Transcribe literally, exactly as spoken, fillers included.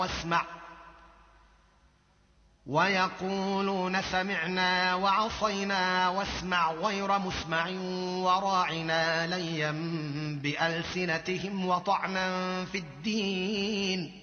واسمع ويقولون سمعنا وعصينا واسمع غير مسمع وراعنا ليا بألسنتهم وطعنا في الدين